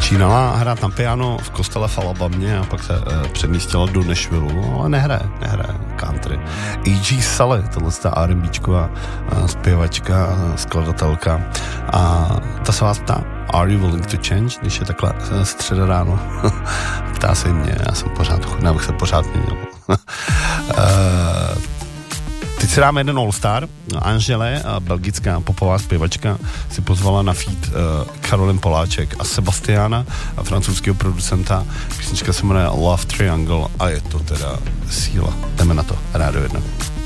Začínala hrát na piano v kostele v Alabamě a pak se přemístila do Nashvilleu, ale nehraje country. A.G. Sully, tohle je R&Bčková zpěvačka, skladatelka, a ta se vás ptá, are you willing to change, když je takhle středa ráno. Ptá se mě, já jsem pořád chudná, abych se pořád měnil. Teď si dáme jeden All-Star. Angele, belgická popová zpěvačka, si pozvala na feat Karolin Poláček a Sebastiana, a francouzského producenta. Písnička se jmenuje Love Triangle a je to teda síla. Jdeme na to. Rádio 1.